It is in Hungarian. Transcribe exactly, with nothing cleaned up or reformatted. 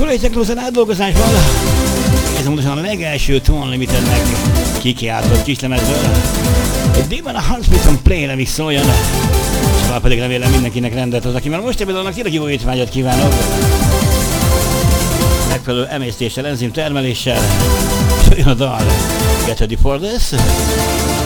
korai technózen átdolgozásban. Ez pontosan a legelső Tone Limitednek kikiáltott kislemezből. Demon a Heartbeat Play remix szóljon. És már pedig remélem mindenkinek rendet hoz, aki már most ebből annak tényleg jó étvágyat kívánok. Megfelelő emésztéssel, enzim termeléssel. Szóljon a dal. Get ready for this.